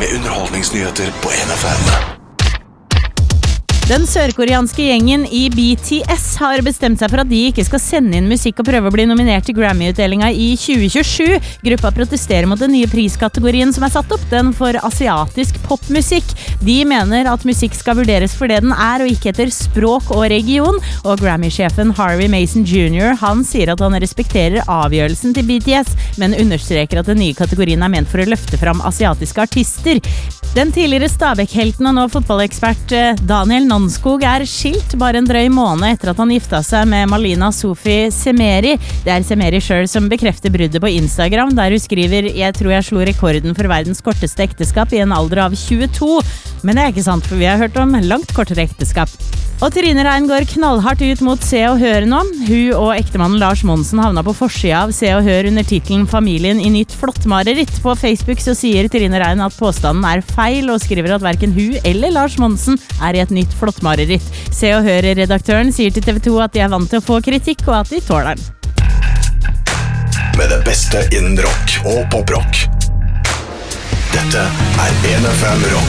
med underholdningsnyheter på NFM. Den sørkoreanske gjengen i BTS har bestemt seg for at de ikke skal sende inn musikk og prøve å bli nominert til Grammy-utdelingen i 2027. Gruppa protesterer mot den nye priskategorien som er satt opp, den for asiatisk popmusikk. De mener at musikk skal vurderes for det den er, og ikke etter språk og region. Og Grammy-sjefen Harvey Mason Jr. han sier at han respekterer avgjørelsen til BTS, men understreker at den nye kategorien er ment for å løfte fram asiatiske artister. Den tidligere Stabæk-helten og nå fotballekspert Daniel Nonskog er skilt bare en drøy måned etter at han gifta seg med Malina Sofi Semeri. Det er Semeri selv som bekrefter bruddet på Instagram, der hun skriver «Jeg tror jeg slo rekorden for verdens korteste ekteskap i en alder av 22». Men det er ikke sant, for vi har hørt om langt kortere ekteskap. Og Trine Rein går knallhardt ut mot Se og Hør nå. Hun og ektemannen Lars Monsen havna på forsida av Se og Hør under titelen Familien i nytt flottmareritt. På Facebook så sier Trine Rein at påstanden er feil, og skriver at hverken hun eller Lars Monsen er i et nytt flottmareritt. Se og Hør-redaktøren sier til TV 2 at de er vant til å få kritikk, og at de tåler den. Med det beste innen rock og poprock. Dette er NFM Rock.